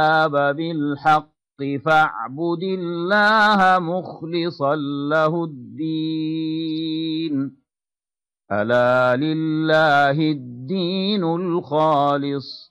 بالحق فاعبد الله مخلصا له الدين ألا لله الدين الخالص